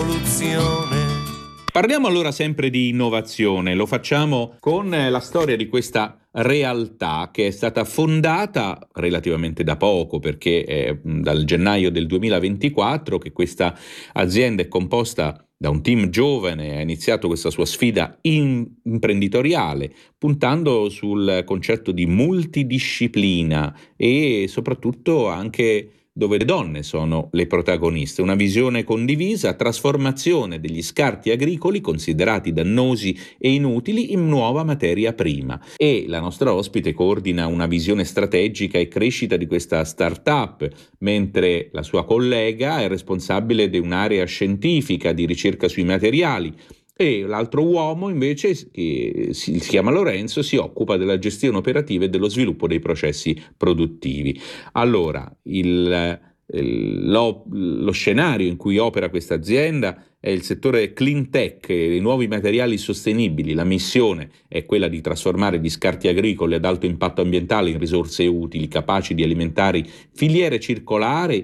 rivoluzione. Parliamo allora sempre di innovazione, lo facciamo con la storia di questa realtà che è stata fondata relativamente da poco, perché è dal gennaio del 2024 che questa azienda è composta da un team giovane, ha iniziato questa sua sfida imprenditoriale puntando sul concetto di multidisciplina e soprattutto anche dove le donne sono le protagoniste, una visione condivisa, trasformazione degli scarti agricoli considerati dannosi e inutili in nuova materia prima. E la nostra ospite coordina una visione strategica e crescita di questa startup, mentre la sua collega è responsabile di un'area scientifica di ricerca sui materiali. E l'altro uomo invece, che si chiama Lorenzo, si occupa della gestione operativa e dello sviluppo dei processi produttivi. Allora, lo scenario in cui opera questa azienda è il settore clean tech, i nuovi materiali sostenibili. La missione è quella di trasformare gli scarti agricoli ad alto impatto ambientale in risorse utili, capaci di alimentare filiere circolari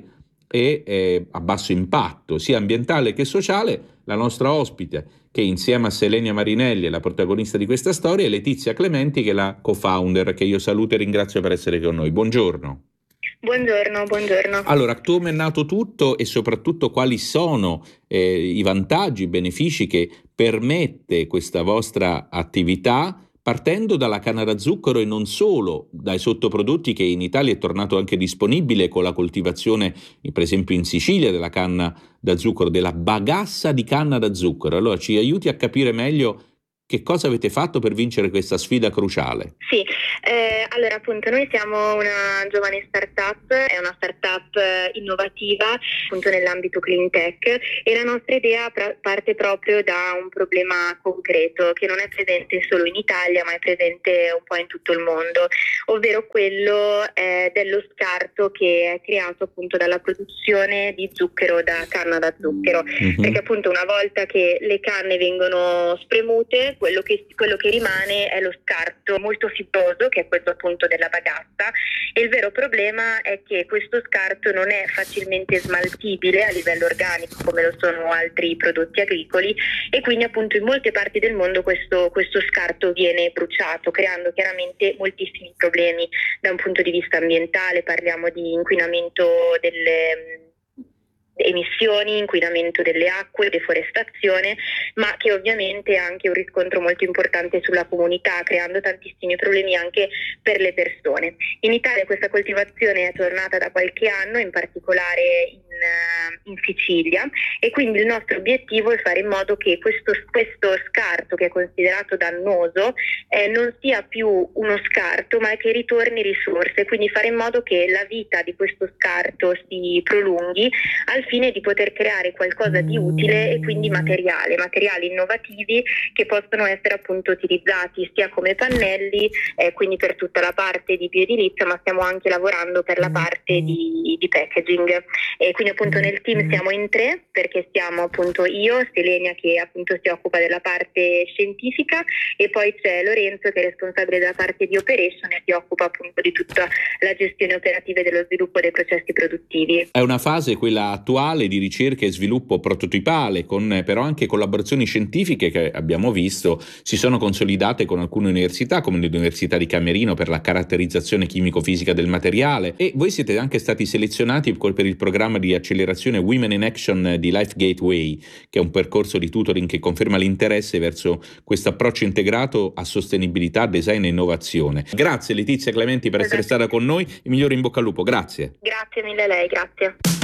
e a basso impatto, sia ambientale che sociale. La nostra ospite, che insieme a Selenia Marinelli è la protagonista di questa storia, è Letizia Clementi, che è la co-founder, che io saluto e ringrazio per essere con noi. Buongiorno. Buongiorno. Allora, come è nato tutto e soprattutto quali sono i vantaggi, i benefici che permette questa vostra attività, partendo dalla canna da zucchero e non solo, dai sottoprodotti che in Italia è tornato anche disponibile con la coltivazione, per esempio in Sicilia, della canna da zucchero, della bagassa di canna da zucchero. Allora ci aiuti a capire meglio che cosa avete fatto per vincere questa sfida cruciale? Sì, allora appunto noi siamo una giovane startup, è una startup innovativa appunto nell'ambito clean tech, e la nostra idea parte proprio da un problema concreto che non è presente solo in Italia ma è presente un po' in tutto il mondo, ovvero quello dello scarto che è creato appunto dalla produzione di zucchero da canna da zucchero, perché appunto una volta che le canne vengono spremute, quello che rimane è lo scarto molto fibroso, che è questo appunto della bagassa, e il vero problema è che questo scarto non è facilmente smaltibile a livello organico come lo sono altri prodotti agricoli, e quindi appunto in molte parti del mondo questo scarto viene bruciato, creando chiaramente moltissimi problemi da un punto di vista ambientale. Parliamo di inquinamento delle emissioni, inquinamento delle acque, deforestazione, ma che ovviamente ha anche un riscontro molto importante sulla comunità, creando tantissimi problemi anche per le persone. In Italia questa coltivazione è tornata da qualche anno, in particolare in Sicilia, e quindi il nostro obiettivo è fare in modo che questo scarto, che è considerato dannoso, non sia più uno scarto ma che ritorni risorse, quindi fare in modo che la vita di questo scarto si prolunghi al fine di poter creare qualcosa di utile e quindi materiali innovativi che possono essere appunto utilizzati sia come pannelli, quindi per tutta la parte di bioedilizia, ma stiamo anche lavorando per la parte di packaging. E quindi appunto nel team siamo in 3, perché siamo appunto io, Selenia, che appunto si occupa della parte scientifica, e poi c'è Lorenzo, che è responsabile della parte di operation e si occupa appunto di tutta la gestione operativa e dello sviluppo dei processi produttivi. È una fase, quella attuale, di ricerca e sviluppo prototipale, con però anche collaborazioni scientifiche che abbiamo visto si sono consolidate con alcune università, come l'Università di Camerino per la caratterizzazione chimico-fisica del materiale, e voi siete anche stati selezionati per il programma di accelerazione Women in Action di Life Gateway, che è un percorso di tutoring che conferma l'interesse verso questo approccio integrato a sostenibilità, design e innovazione. Grazie Letizia Clementi per essere stata con noi, il migliore in bocca al lupo, grazie. Grazie mille a lei, grazie.